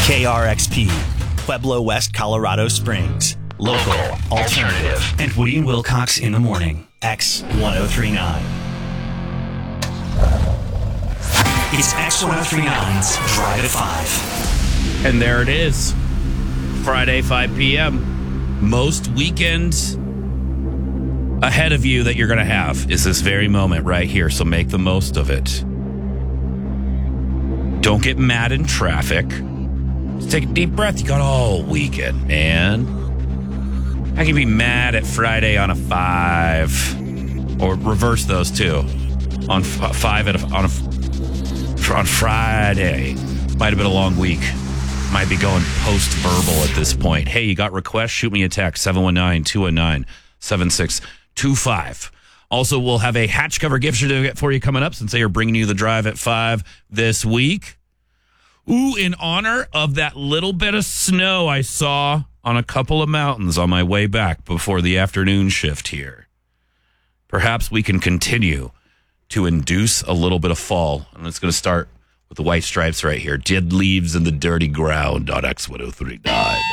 KRXP, Pueblo West, Colorado Springs. Local, alternative, and Woody and Wilcox in the morning. X1039. It's X1039's Drive at 5. And there it is. Friday, 5 p.m. Most weekends ahead of you that you're going to have is this very moment right here. So make the most of it. Don't get mad in traffic. Just take a deep breath. You got all weekend, man. I can be mad at Friday on a 5, or reverse those two. On 5 on Friday. Might have been a long week. Might be going post-verbal at this point. Hey, you got requests? Shoot me a text, 719-219-7625. Also, we'll have a hatch cover gift certificate for you coming up since they are bringing you the Drive at 5 this week. Ooh, in honor of that little bit of snow I saw on a couple of mountains on my way back before the afternoon shift here. Perhaps we can continue to induce a little bit of fall. And it's going to start with the White Stripes right here. Dead leaves in the dirty ground on X1039.